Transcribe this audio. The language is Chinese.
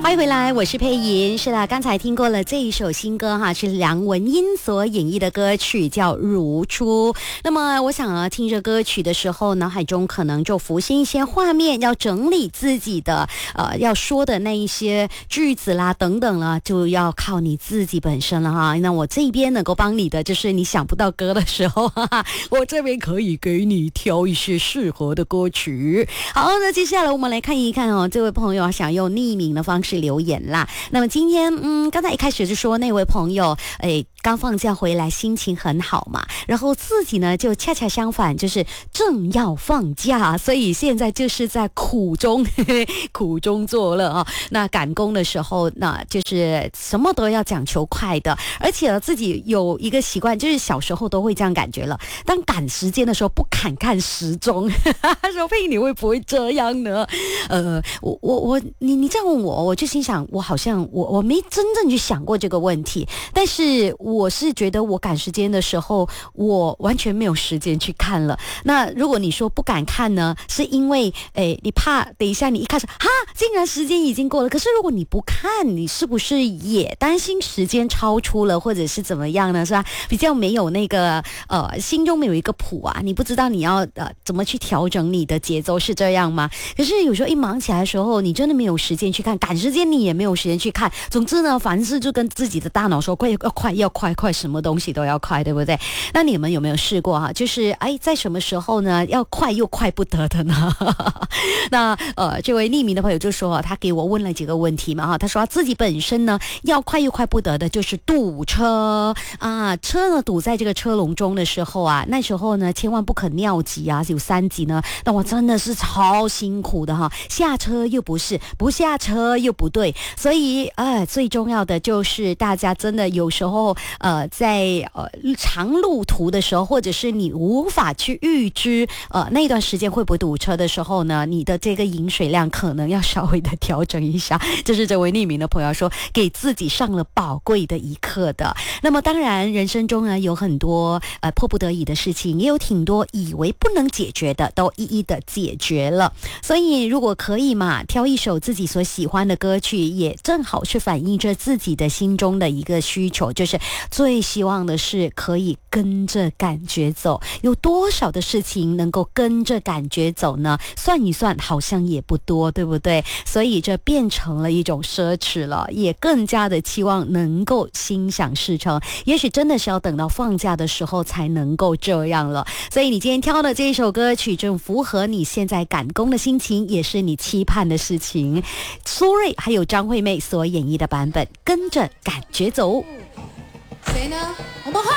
欢迎回来，我是佩莹。是的，刚才听过了这一首新歌哈，是梁文音所演绎的歌曲，叫《如初》。那么我想听着歌曲的时候，脑海中可能就浮现一些画面，要整理自己的要说的那一些句子啦等等啦，就要靠你自己本身了哈。那我这边能够帮你的，就是你想不到歌的时候，哈哈，我这边可以给你挑一些适合的歌曲。好，那接下来我们来看一看哦，这位朋友想用匿名的方式留言啦。那么今天刚才一开始就说那位朋友刚放假回来心情很好嘛，然后自己呢就恰恰相反，就是正要放假，所以现在就是在苦中苦中作乐啊。那赶工的时候，那就是什么都要讲求快的，而且自己有一个习惯，就是小时候都会这样感觉了，当赶时间的时候不敢看时钟。说佩你会不会这样呢？你这样问我就心想，我好像我没真正去想过这个问题，但是我是觉得我赶时间的时候，我完全没有时间去看了。那如果你说不敢看呢，是因为你怕等一下你一开始竟然时间已经过了。可是如果你不看，你是不是也担心时间超出了，或者是怎么样呢？是吧？比较没有那个心中没有一个谱啊，你不知道你要怎么去调整你的节奏，是这样吗？可是有时候一忙起来的时候，你真的没有时间去看，赶时间你也没有时间去看。总之呢，凡事就跟自己的大脑说快，什么东西都要快，对不对？那你们有没有试过哈？就是在什么时候呢要快又快不得的呢？那这位匿名的朋友就说他给我问了几个问题嘛哈，他说他自己本身呢要快又快不得的就是堵车啊，车呢堵在这个车龙中的时候啊，那时候呢千万不可尿急啊，有3级呢，那我真的是超辛苦的哈，下车又不是，不下车又不对，所以最重要的就是大家真的有时候在长路途的时候，或者是你无法去预知那段时间会不会堵车的时候呢，你的这个饮水量可能要稍微的调整一下。这是这位匿名的朋友说给自己上了宝贵的一课的。那么当然人生中呢有很多迫不得已的事情，也有挺多以为不能解决的都一一的解决了。所以如果可以嘛，挑一首自己所喜欢的歌曲，也正好是反映着自己的心中的一个需求，就是最希望的是可以跟着感觉走。有多少的事情能够跟着感觉走呢？算一算好像也不多，对不对？所以这变成了一种奢侈了，也更加的期望能够心想事成。也许真的是要等到放假的时候才能够这样了。所以你今天挑的这一首歌曲正符合你现在赶工的心情，也是你期盼的事情。苏芮还有张惠妹所演绎的版本《跟着感觉走》。 谁呢？我们欢